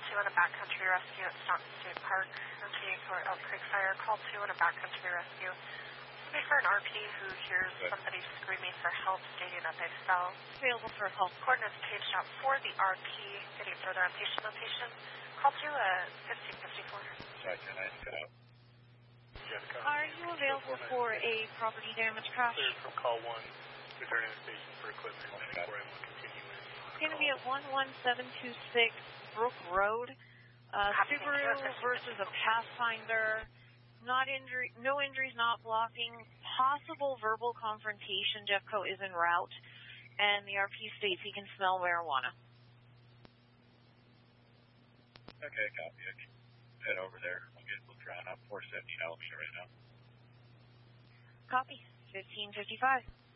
2 on a backcountry rescue at Staunton State Park. Rotating for Elk Creek Fire. Call 2 on a backcountry rescue. Looking for an RP who hears somebody screaming for help, stating that they fell. Available for help. Coordinates paged out for the RP. Getting further on patient location. Call 2 at 1554. Sorry, can I cut out? Are you available for a property damage crash? Cleared from call 1. Returning to station for equipment. Before I will continue in. It's going to be at 11726 Brook Road. Subaru versus a Pathfinder. No injuries, not blocking. Possible verbal confrontation. Jeffco is en route. And the RP states he can smell marijuana. Okay, copy. I can head over there. We'll try on 470 Alexia right now. Copy. 1555.